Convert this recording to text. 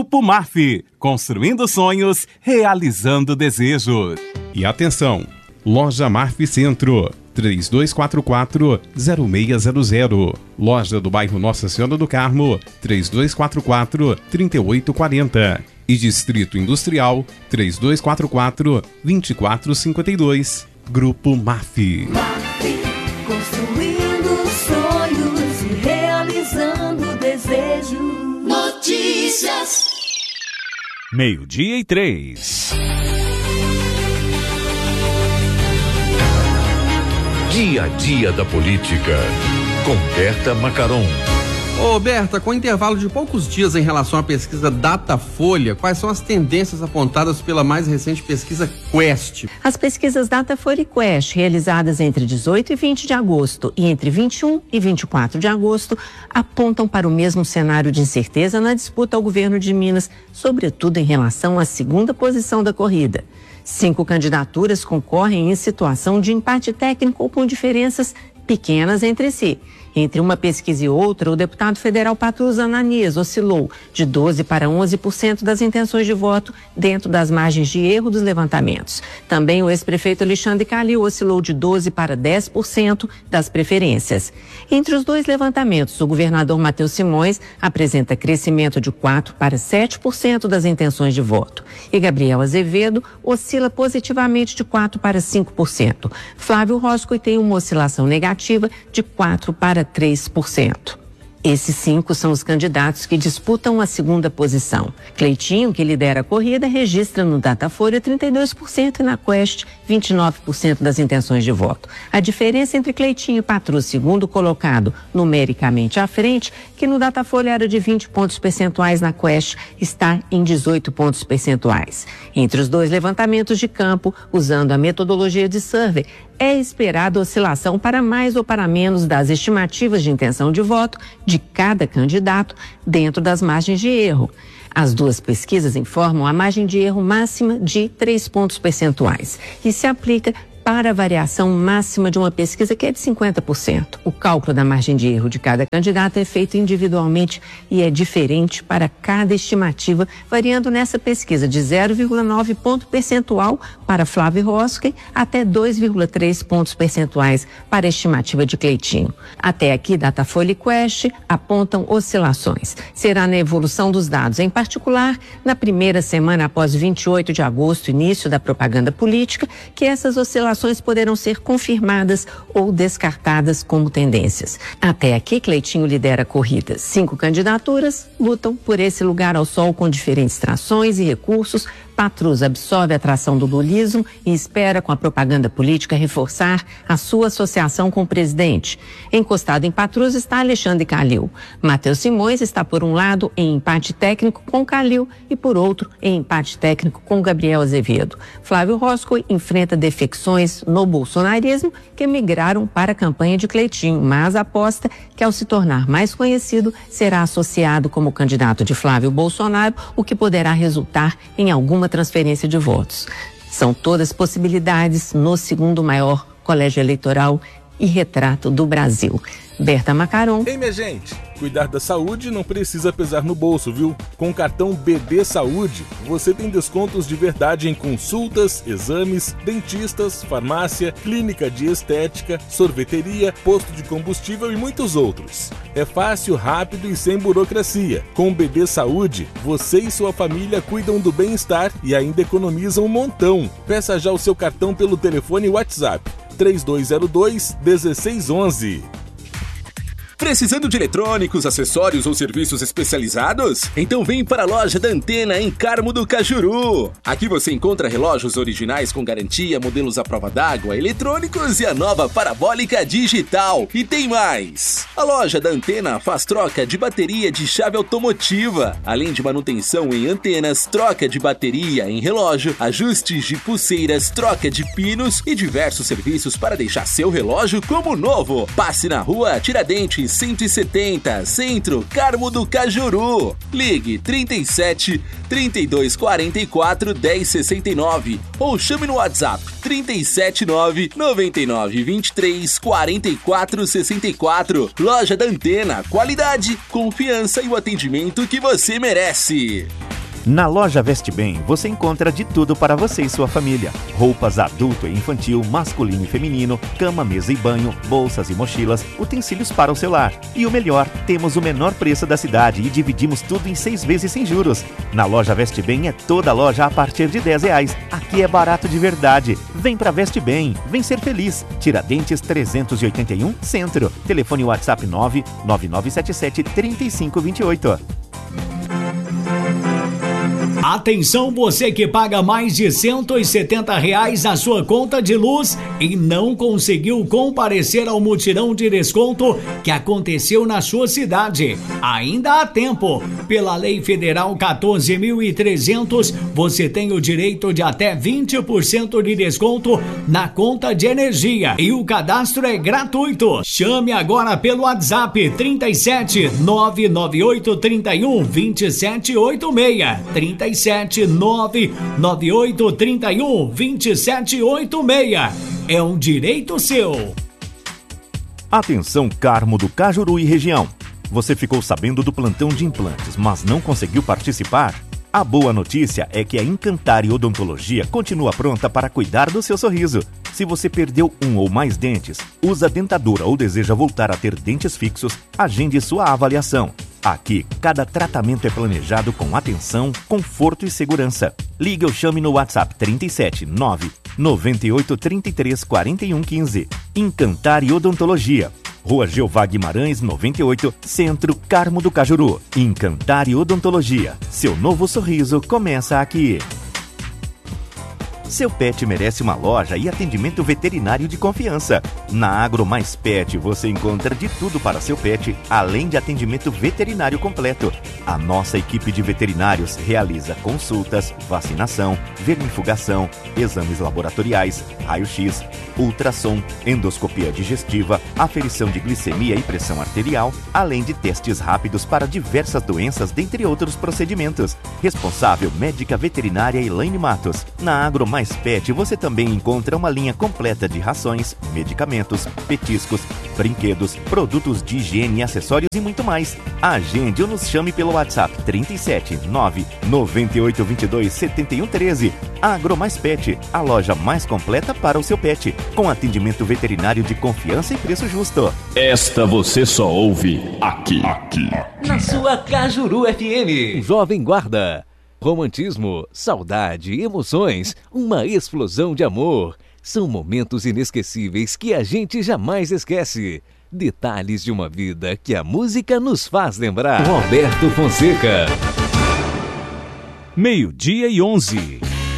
Grupo MAF, construindo sonhos, realizando desejos. E atenção, Loja MAF Centro, 3244-0600. Loja do bairro Nossa Senhora do Carmo, 3244-3840. E Distrito Industrial, 3244-2452. Grupo MAF. MAF, construindo sonhos e realizando desejos. Notícias. 12:03. Dia a dia da política, com Berta Macaron. Ô Berta, com intervalo de poucos dias em relação à pesquisa Datafolha, quais são as tendências apontadas pela mais recente pesquisa Quest? As pesquisas Datafolha e Quest, realizadas entre 18 e 20 de agosto e entre 21 e 24 de agosto, apontam para o mesmo cenário de incerteza na disputa ao governo de Minas, sobretudo em relação à segunda posição da corrida. 5 candidaturas concorrem em situação de empate técnico ou com diferenças pequenas entre si. Entre uma pesquisa e outra, o deputado federal Patrus Ananias oscilou de 12% para 11% das intenções de voto dentro das margens de erro dos levantamentos. Também o ex-prefeito Alexandre Calil oscilou de 12% para 10% das preferências. Entre os dois levantamentos, o governador Matheus Simões apresenta crescimento de 4% para 7% das intenções de voto. E Gabriel Azevedo oscila positivamente de 4% para 5%. Flávio Roscoe tem uma oscilação negativa de 4% para 3%. Esses 5 são os candidatos que disputam a segunda posição. Cleitinho, que lidera a corrida, registra no Datafolha 32% e na Quest 29% das intenções de voto. A diferença entre Cleitinho e Patrus, segundo colocado numericamente à frente, que no Datafolha era de 20 pontos percentuais, na Quest está em 18 pontos percentuais. Entre os dois levantamentos de campo, usando a metodologia de survey, é esperada oscilação para mais ou para menos das estimativas de intenção de voto de cada candidato dentro das margens de erro. As duas pesquisas informam a margem de erro máxima de 3 pontos percentuais e se aplica para a variação máxima de uma pesquisa, que é de 50%. O cálculo da margem de erro de cada candidato é feito individualmente e é diferente para cada estimativa, variando nessa pesquisa de 0,9 ponto percentual para Flávio Roscoe até 2,3 pontos percentuais para a estimativa de Cleitinho. Até aqui, Datafolha e Quest apontam oscilações. Será na evolução dos dados, em particular, na primeira semana após 28 de agosto, início da propaganda política, que essas oscilações poderão ser confirmadas ou descartadas como tendências. Até aqui, Cleitinho lidera a corrida. 5 candidaturas lutam por esse lugar ao sol com diferentes trações e recursos. Patrus absorve a atração do lulismo e espera, com a propaganda política, reforçar a sua associação com o presidente. Encostado em Patrus está Alexandre Calil. Matheus Simões está, por um lado, em empate técnico com Calil e, por outro, em empate técnico com Gabriel Azevedo. Flávio Roscoe enfrenta defecções no bolsonarismo que migraram para a campanha de Cleitinho, mas aposta que, ao se tornar mais conhecido, será associado como candidato de Flávio Bolsonaro, o que poderá resultar em alguma transferência de votos. São todas possibilidades no segundo maior colégio eleitoral e retrato do Brasil. Berta Macaron. Ei, minha gente, cuidar da saúde não precisa pesar no bolso, viu? Com o cartão BB Saúde, você tem descontos de verdade em consultas, exames, dentistas, farmácia, clínica de estética, sorveteria, posto de combustível e muitos outros. É fácil, rápido e sem burocracia. Com o BB Saúde, você e sua família cuidam do bem-estar e ainda economizam um montão. Peça já o seu cartão pelo telefone WhatsApp 3202-1611. Precisando de eletrônicos, acessórios ou serviços especializados? Então vem para a loja da Antena em Carmo do Cajuru. Aqui você encontra relógios originais com garantia, modelos à prova d'água, eletrônicos e a nova parabólica digital. E tem mais! A loja da Antena faz troca de bateria de chave automotiva, além de manutenção em antenas, troca de bateria em relógio, ajustes de pulseiras, troca de pinos e diversos serviços para deixar seu relógio como novo. Passe na rua Tiradentes 170, Centro, Carmo do Cajuru. Ligue 37 3244 1069 ou chame no WhatsApp 379 99 23 44 64. Loja da Antena, qualidade, confiança e o atendimento que você merece. Na loja Veste Bem, você encontra de tudo para você e sua família. Roupas adulto e infantil, masculino e feminino, cama, mesa e banho, bolsas e mochilas, utensílios para o celular. E o melhor, temos o menor preço da cidade e dividimos tudo em 6 vezes sem juros. Na loja Veste Bem é toda loja a partir de R$10. Aqui é barato de verdade. Vem pra Veste Bem, vem ser feliz. Tiradentes 381, Centro. Telefone WhatsApp 99977-3528. Atenção, você que paga mais de R$170 na sua conta de luz e não conseguiu comparecer ao mutirão de desconto que aconteceu na sua cidade. Ainda há tempo. Pela Lei Federal 14.300, você tem o direito de até 20% de desconto na conta de energia e o cadastro é gratuito. Chame agora pelo WhatsApp 37 998 31 2786. 37 998 31 2786. É um direito seu. Atenção, Carmo do Cajuru e região. Você ficou sabendo do plantão de implantes, mas não conseguiu participar? A boa notícia é que a Encantare Odontologia continua pronta para cuidar do seu sorriso. Se você perdeu um ou mais dentes, usa dentadura ou deseja voltar a ter dentes fixos, agende sua avaliação. Aqui, cada tratamento é planejado com atenção, conforto e segurança. Ligue ou chame no WhatsApp 37 9 98 33 41 15. Encantare Odontologia. Rua Jeová Guimarães, 98, Centro, Carmo do Cajuru. Encantare Odontologia. Seu novo sorriso começa aqui. Seu pet merece uma loja e atendimento veterinário de confiança. Na Agro Mais Pet você encontra de tudo para seu pet, além de atendimento veterinário completo. A nossa equipe de veterinários realiza consultas, vacinação, vermifugação, exames laboratoriais, raio-x, ultrassom, endoscopia digestiva, aferição de glicemia e pressão arterial, além de testes rápidos para diversas doenças, dentre outros procedimentos. Responsável médica veterinária Elaine Matos. Na Agro Mais Pet você também encontra uma linha completa de rações, medicamentos, petiscos, brinquedos, produtos de higiene, acessórios e muito mais. Agende ou nos chame pelo WhatsApp 37 9 98 22 71 13. Agro Mais Pet, a loja mais completa para o seu pet, com atendimento veterinário de confiança e preço justo. Esta você só ouve aqui. Na sua Cajuru FM. Jovem Guarda. Romantismo, saudade, emoções, uma explosão de amor. São momentos inesquecíveis que a gente jamais esquece. Detalhes de uma vida que a música nos faz lembrar. Roberto Fonseca. 12:11.